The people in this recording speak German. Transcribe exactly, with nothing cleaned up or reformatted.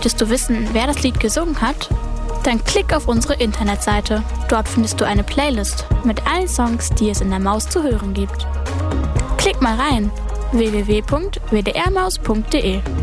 Möchtest du wissen, wer das Lied gesungen hat? Dann klick auf unsere Internetseite. Dort findest du eine Playlist mit allen Songs, die es in der Maus zu hören gibt. Klick mal rein: w w w punkt w d r maus punkt d e.